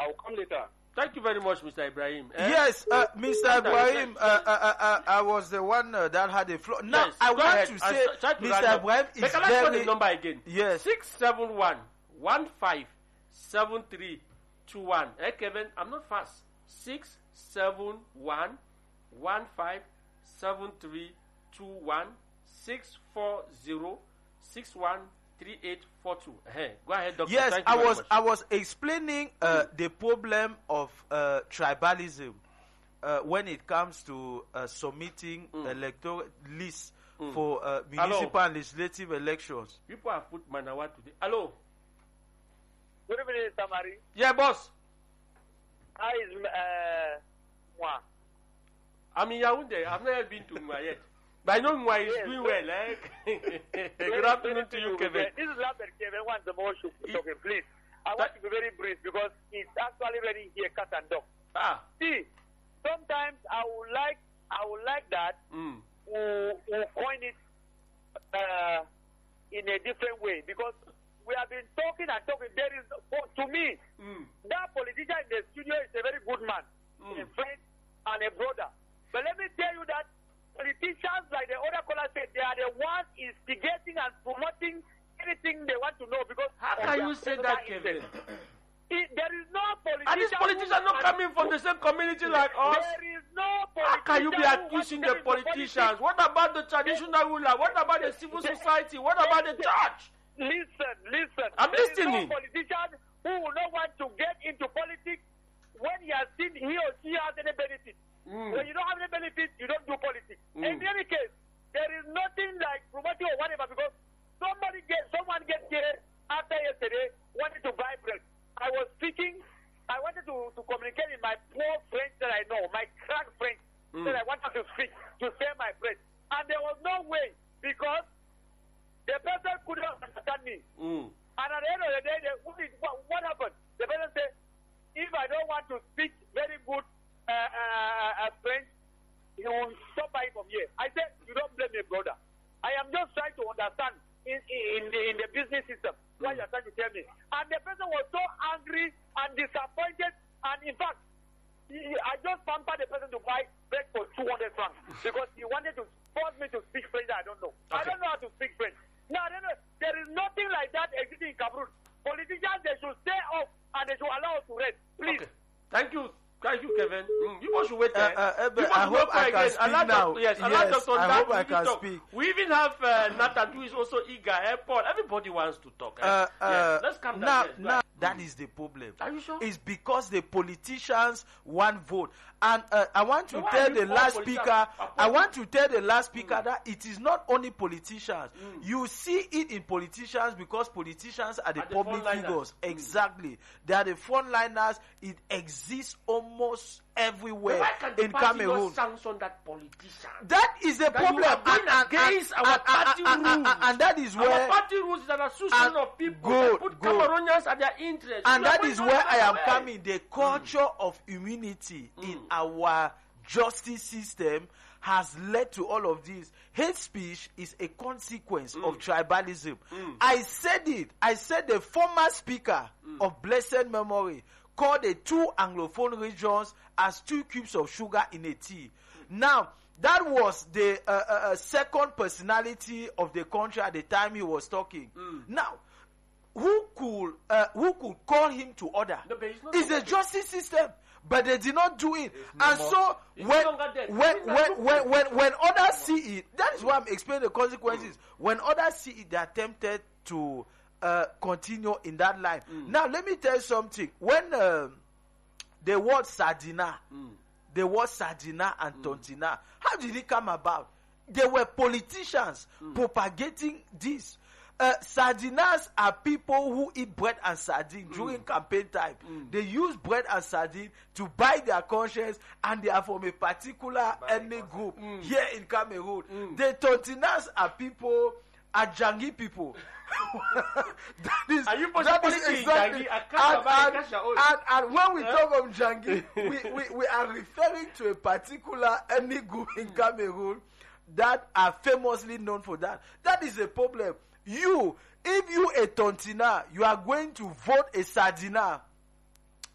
I'll come later. Thank you very much, Mr. Ibrahim. Yes, Mr. Ibrahim, I was the one that had the floor. Now, yes, I want ahead. to say, Mr. Ibrahim is can I call the very... number again? Yes. 671-157321. Hey, Kevin, I'm not fast. 671-157321. 640-613842. Hey, go ahead, Doctor. Yes, Thank you I was explaining the problem of tribalism when it comes to submitting electoral lists for municipal and legislative elections. People have put Manawa today. Hello. Good evening, Tamari. Yeah, boss. How is Mwa? I'm in Yaoundé. I've never been to Mwa yet. But I know Mwa is doing well. Good afternoon to you, Kevin. This is Lambert Kevin. Once the more talking, please. I want to be very brief because it's actually ready here, cat and dog. See, sometimes I would like that we coin it in a different way because we have been talking and talking. There is, to me, that politician in the studio is a very good man, a friend and a brother. But let me tell you that politicians, like the other caller said, they are the ones instigating and promoting anything they want to know because... How can you say that, Kevin? There is no politician... And these politicians are not coming from the same community like us. There is no politician... How can you be accusing the politicians? What about the traditional ruler? What about the civil society? What about the church? Listen. I'm listening. There is no politician who will not want to get into politics when he has seen he or she has any benefit. When you don't have any benefit, you don't do politics. In any case, there is nothing like promoting or whatever because someone gets here after yesterday wanted to buy bread. I was speaking. I wanted to communicate with my poor French that I know, my crack French that I wanted to speak to sell my bread, and there was no way because the person couldn't understand me. And at the end of the day, what happened? The person said, "If I don't want to speak very good French, you will stop buying from here." I said, "You don't blame me, brother. I am just trying to understand in the business system what you are trying to tell me." And the person was so angry and disappointed, and in fact, I just pampered the person to buy bread for 200 francs because he wanted to force me to speak French that I don't know. Okay. I don't know how to speak French. Now, there is nothing like that existing in Cameroon. Politicians, they should stay off and they should allow us to rest. Please. Okay. Thank you, Kevin. You must wait there. I hope I can speak now. Yes, I hope I can speak. We even have Nathan, who is also eager. Paul, everybody wants to talk. Yes. Let's come down. Now, that is the problem. Are you sure? It's because the politicians want vote. And I want to tell the last speaker, that it is not only politicians. You see it in politicians because politicians are the public figures. Exactly. They are the frontliners. It exists almost everywhere in Cameroon. Sanction that politician. That is the problem. Against our party rules. And that is where our party rules is an association of people that put Cameroonians at their interest. And that is where I am coming. The culture of immunity in our justice system has led to all of this. Hate speech is a consequence of tribalism. I said it. I said the former speaker of blessed memory called the two Anglophone regions as 2 cubes of sugar in a tea. Now, that was the second personality of the country at the time he was talking. Now, who could call him to order? No, it's the justice system, but they did not do it. And so when others see it, that is why I'm explaining the consequences. When others see it, they are tempted to continue in that line. Now, let me tell you something. When the word Sardina and Tontina, how did it come about? There were politicians propagating this. Sardinas are people who eat bread and sardine during campaign time. They use bread and sardine to buy their conscience, and they are from a particular ethnic group here in Cameroon. The Tontinas are people, are Jangi people. Are you exactly. And when we talk of Jangi, we are referring to a particular ethnic group in Cameroon that are famously known for that. That is a problem. If you a Tontina, you are going to vote a Sardina